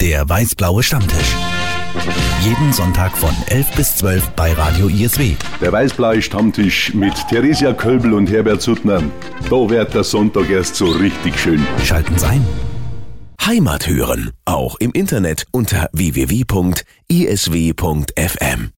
Der weiß-blaue Stammtisch. Jeden Sonntag von 11 bis 12 bei Radio ISW. Der weiß-blaue Stammtisch mit Theresia Kölbl und Herbert Suttner. Da wird der Sonntag erst so richtig schön. Schalten Sie ein. Heimat hören, auch im Internet unter www.isw.fm.